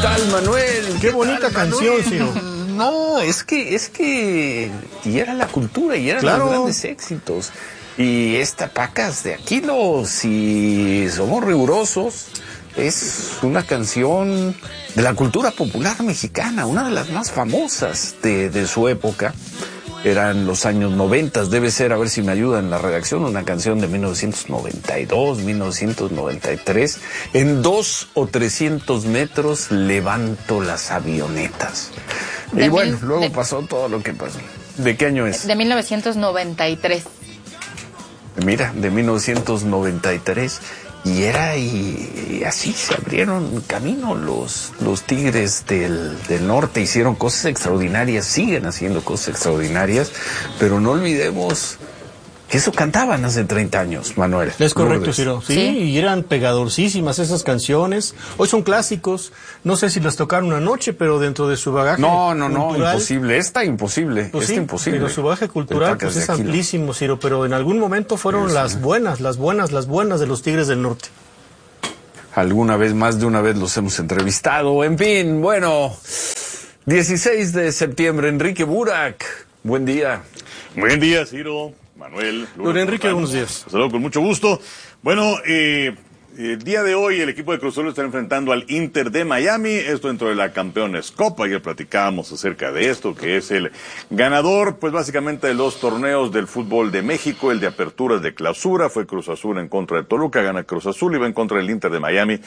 tal, Manuel? Qué bonita canción, Ciro. No, es que y era la cultura y eran los grandes éxitos. Y esta Pacas de Aquilo, si somos rigurosos, es una canción de la cultura popular mexicana, una de las más famosas de su época. Eran los años 90, debe ser, a ver si me ayudan en la redacción, una canción de 1992, 1993. En 200 o 300 metros levanto las avionetas. Y bueno, luego pasó todo lo que pasó. ¿De qué año es? De 1993. Mira, de 1993. Y así se abrieron camino los Tigres del Norte, hicieron cosas extraordinarias, siguen haciendo cosas extraordinarias, pero no olvidemos que eso cantaban hace 30 años, Manuel. Es correcto, Ciro. Sí, y eran pegadorcísimas esas canciones. Hoy son clásicos. No sé si las tocaron una noche, pero dentro de su bagaje cultural, imposible. Imposible. Pues sí, imposible. Pero su bagaje cultural pues es amplísimo, Ciro, pero en algún momento fueron las buenas de los Tigres del Norte. Alguna vez, más de una vez los hemos entrevistado. En fin, bueno, 16 de septiembre, Enrique Burak. Buen día. Buen día, Ciro. Manuel. Don Enrique, buenos días. Saludos con mucho gusto. Bueno, el día de hoy el equipo de Cruz Azul está enfrentando al Inter de Miami, esto dentro de la Campeones Cup. Ayer platicábamos acerca de esto, que es el ganador, pues básicamente de los torneos del fútbol de México, el de apertura, el de clausura. Fue Cruz Azul en contra de Toluca, gana Cruz Azul y va en contra del Inter de Miami,